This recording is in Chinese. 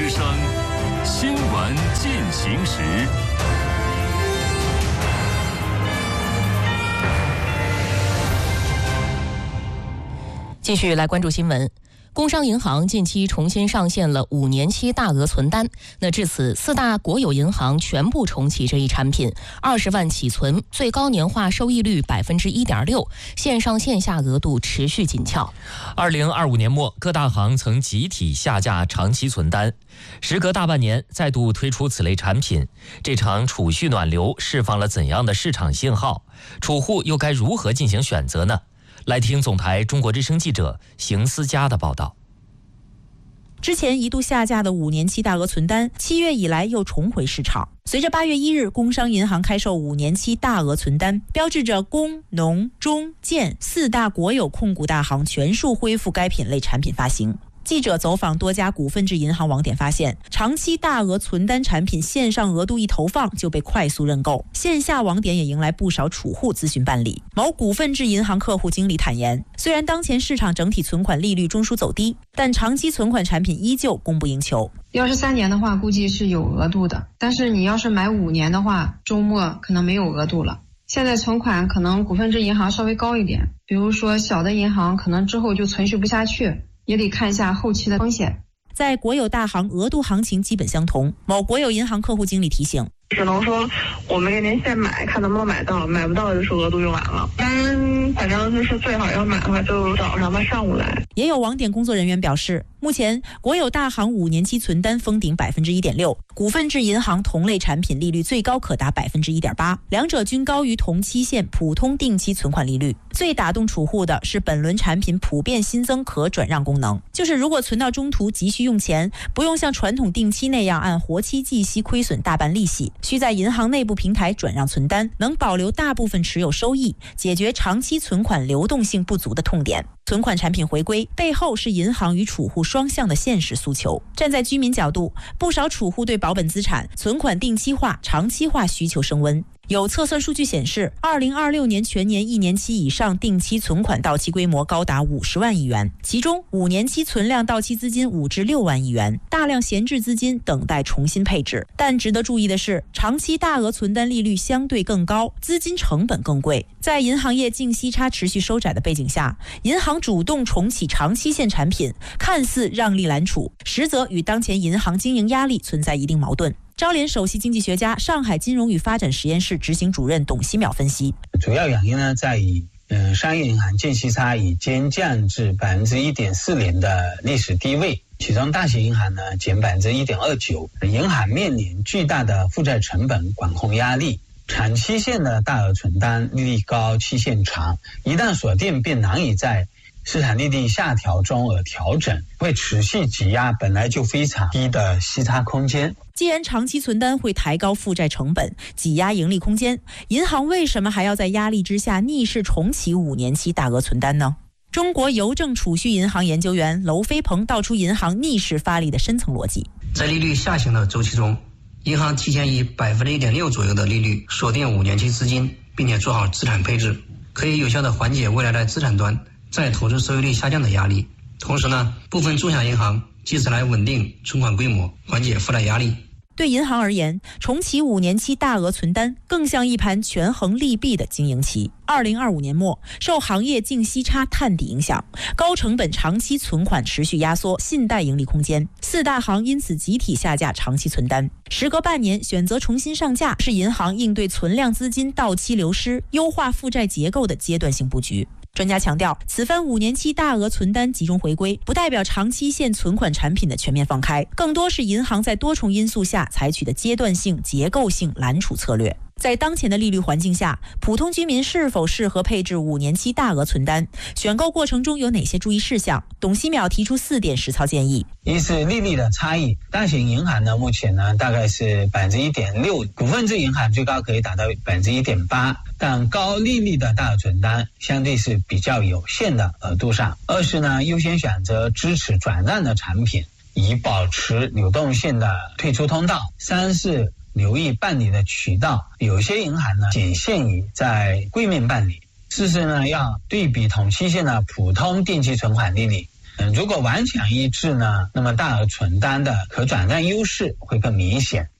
声，新闻进行时。 继续来关注新闻。工商银行近期重新上线了5年期大额存单，那至此4大国有银行全部重启这一产品，20万起存，最高年化收益率1.6%，线上线下额度持续紧俏。 2025年末，各大行曾集体下架长期存单，时隔大半年再度推出此类产品，这场储蓄暖流释放了怎样的市场信号？储户又该如何进行选择呢？来听总台中国之声记者邢思佳的报道。 之前一度下架的5年期大额存单，7月以来又重回市场。随着8月1日工商银行开售5年期大额存单，标志着工、农、中、建4大国有控股大行全数恢复该品类产品发行。记者走访多家股份制银行网点发现，长期大额存单产品线上额度一投放就被快速认购，线下网点也迎来不少储户咨询办理。某股份制银行客户经理坦言，虽然当前市场整体存款利率中枢走低，但长期存款产品依旧供不应求。 要是3年的话，估计是有额度的，但是你要是买5年的话，周末可能没有额度了。现在存款可能股份制银行稍微高一点，比如说小的银行可能之后就存续不下去，也得看一下后期的风险。 在国有大行额度行情基本相同，某国有银行客户经理提醒， 只能说我们给您现买，看能不能买到，买不到就是额度用完了。反正就是最好要买的话，就早上吧，上午来。 也有网点工作人员表示，目前国有大行5年期存单封顶1.6%，股份制银行同类产品利率最高可达1.8%，两者均高于同期限普通定期存款利率。最打动储户的是本轮产品普遍新增可转让功能，就是如果存到中途急需用钱，不用像传统定期那样按活期计息亏损大半利息，需在银行内部平台转让存单，能保留大部分持有收益，解决长期存款流动性不足的痛点。存款产品回归背后是银行与储户双向的现实诉求。站在居民角度，不少储户对保本资产、存款定期化、长期化需求升温。有测算数据显示，2026年全年1年期以上定期存款到期规模高达50万亿元，其中5年期存量到期资金5至6万亿元，大量闲置资金等待重新配置。但值得注意的是，长期大额存单利率相对更高，资金成本更贵。在银行业净息差持续收窄的背景下，银行主动重启长期限产品，看似让利揽储，实则与当前银行经营压力存在一定矛盾。招联首席经济学家、上海金融与发展实验室执行主任董希淼分析， 主要原因呢在于商业银行净息差已经降至1.40%的历史低位，其中大型银行呢减1.29%，银行面临巨大的负债成本管控压力。长期限的大额存单利率高，期限长，一旦锁定便难以在市场利率下调中而调整，会持续挤压本来就非常低的息差空间。 既然长期存单会抬高负债成本，挤压盈利空间，银行为什么还要在压力之下逆势重启5年期大额存单呢？中国邮政储蓄银行研究员娄飞鹏道出银行逆势发力的深层逻辑。 在利率下行的周期中，银行提前以1.6%左右的利率锁定5年期资金，并且做好资产配置，可以有效地缓解未来的资产端在投资收益率下降的压力。同时呢，部分中小银行借此来稳定存款规模，缓解负债压力。 对银行而言，重启5年期大额存单更像一盘权衡利弊的经营棋。2025年末，受行业净息差探底影响，高成本长期存款持续压缩信贷盈利空间，4大行因此集体下架长期存单。时隔半年选择重新上架，是银行应对存量资金到期流失、优化负债结构的阶段性布局。专家强调，此番5年期大额存单集中回归，不代表长期限存款产品的全面放开，更多是银行在多重因素下采取的阶段性、结构性揽储策略。在当前的利率环境下，普通居民是否适合配置5年期大额存单？选购过程中有哪些注意事项？董希淼提出4点实操建议。 一是利率的差异，大型银行呢目前呢大概是1.6%，股份制银行最高可以达到1.8%，但高利率的大额存单相对是比较有限的额度上。二是呢优先选择支持转让的产品，以保持流动性的退出通道。三是留意办理的渠道，有些银行呢仅限于在柜面办理。四是呢要对比同期限的普通定期存款利率， 如果顽强一致呢，那么大额存单的可转让优势会更明显。